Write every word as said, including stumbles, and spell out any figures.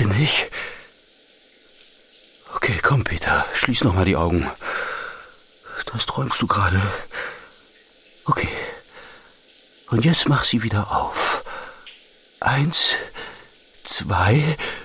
Bitte nicht. Okay, komm, Peter, schließ noch mal die Augen. Das träumst du gerade. Okay. Und jetzt mach sie wieder auf. Eins, zwei...